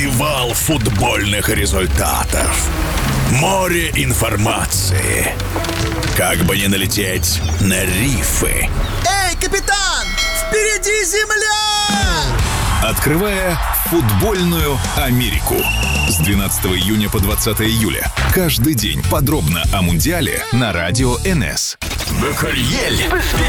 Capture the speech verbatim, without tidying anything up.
Целый вал футбольных результатов. Море информации. Как бы не налететь на рифы. Эй, капитан! Впереди земля! Открывая футбольную Америку. С двенадцатого июня по двадцатое июля. Каждый день подробно о Мундиале на Радио эн эс. Бакальель.